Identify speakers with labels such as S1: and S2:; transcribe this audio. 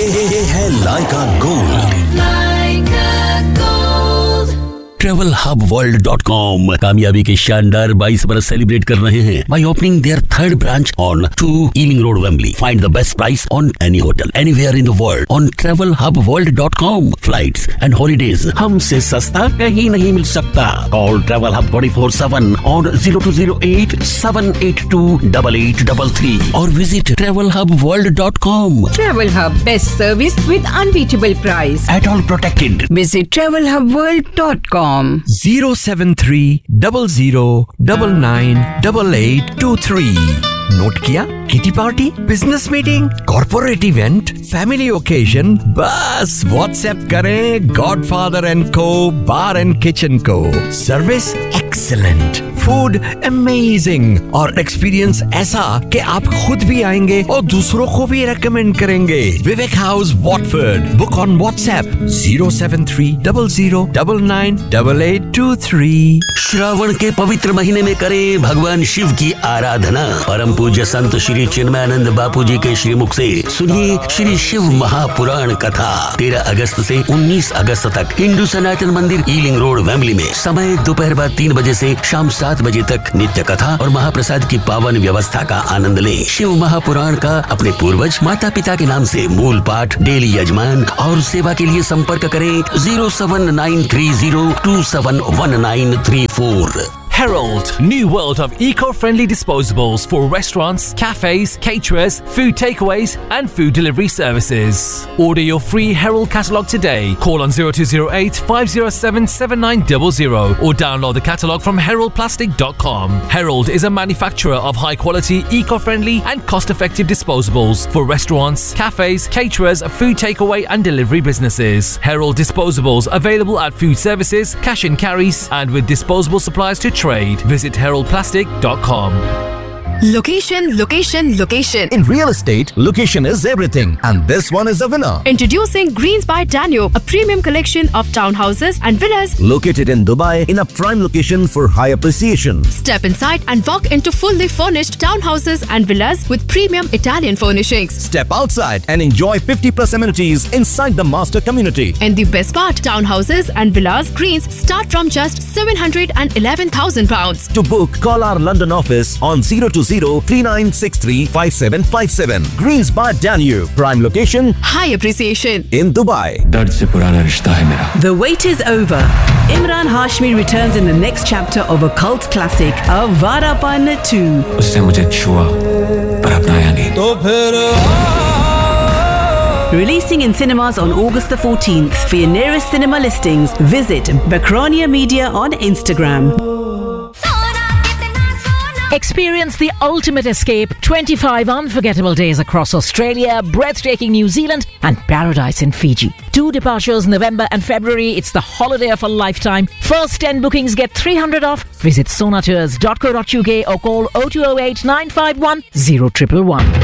S1: ये है लाइका gold. TravelHubWorld.com कामयाबी के शानदार 22 बरस सेलिब्रेट कर रहे हैं by opening their third branch on 2 Ealing Road, Wembley. Find the best price on any hotel anywhere in the world on TravelHubWorld.com. Flights and holidays हमसे सस्ता कहीं नहीं मिल सकता. Call Travel Hub 24/7 on 0208-782-8833 or visit TravelHubWorld.com.
S2: Travel Hub, best service with unbeatable price.
S1: At all protected.
S2: Visit TravelHubWorld.com.
S3: 073-00-99-8823. Note किया? Kitty party, business meeting, corporate event, family occasion, बस WhatsApp करें godfather and को बार and kitchen को. Service excellent, food amazing और experience ऐसा कि आप खुद भी आएंगे और दूसरों को भी रेकमेंड करेंगे. विवेक house, Watford. Book on WhatsApp 073-00-99-8823.
S1: Shravan के पवित्र महीने में करें भगवान शिव की आराधना. परम पूज्य संत श्री चिन्मयानंद बापू जी के श्रीमुख से सुनिए श्री शिव महापुराण कथा. 13 अगस्त से 19 अगस्त तक हिंदू सनातन मंदिर, ईलिंग रोड, वेम्बली में. समय दोपहर बाद 3 बजे से शाम 7 बजे तक. नित्य कथा और महाप्रसाद की पावन व्यवस्था का आनंद लें. शिव महापुराण का अपने पूर्वज माता पिता के नाम से मूल पाठ, डेली यजमान और सेवा के लिए संपर्क करें 07930271934.
S4: Herald, new world of eco-friendly disposables for restaurants, cafes, caterers, food takeaways and food delivery services. Order your free Herald catalogue today. Call on 0208 507 7900 or download the catalogue from heraldplastic.com. Herald is a manufacturer of high-quality, eco-friendly and cost-effective disposables for restaurants, cafes, caterers, food takeaway and delivery businesses. Herald disposables available at food services, cash and carries and with disposable supplies to trade. Visit heraldplastic.com.
S5: Location, location, location.
S6: In real estate, location is everything, and this one is the winner.
S5: Introducing Greens by Danube, a premium collection of townhouses and villas
S6: located in Dubai in a prime location for high appreciation.
S5: Step inside and walk into fully furnished townhouses and villas with premium Italian furnishings.
S6: Step outside and enjoy 50+ amenities inside the master community.
S5: And the best part, townhouses and villas Greens start from just £711,000.
S6: To book, call our London office on 020-3963-5757. Greens by Danube, prime location,
S5: high appreciation
S6: in Dubai.
S7: दर्द से पुराना रिश्ता है मेरा.
S8: The wait is over. Imran Hashmi returns in the next chapter of a cult classic, Avarapan 2.
S7: उसने मुझे छुआ पर अपनाया नहीं.
S6: तो फिर
S8: Releasing in cinemas on August the 14th. For your nearest cinema listings, visit Bakronia Media on Instagram.
S9: Experience the ultimate escape. 25 unforgettable days across Australia, breathtaking New Zealand and paradise in Fiji. 2 departures November and February. It's the holiday of a lifetime. First 10 bookings get 300 off. Visit sonatours.co.uk or call 0208 951 0111.